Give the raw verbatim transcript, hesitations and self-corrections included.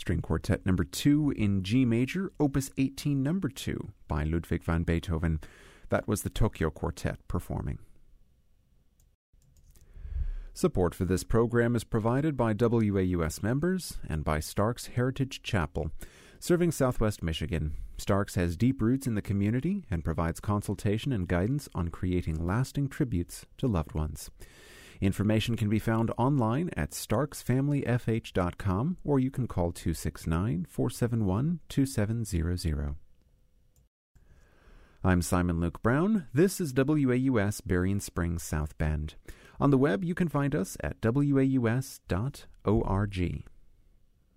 String Quartet number two in G major, opus eighteen number two by Ludwig van Beethoven. That was the Tokyo Quartet performing. Support for this program is provided by W A U S members and by Stark's Heritage Chapel. Serving Southwest Michigan, Stark's has deep roots in the community and provides consultation and guidance on creating lasting tributes to loved ones. Information can be found online at starks family f h dot com, or you can call two six nine, four seven one, two seven zero zero. I'm Simon Luke Brown. This is W A U S Berrien Springs South Bend. On the web, you can find us at w a u s dot org.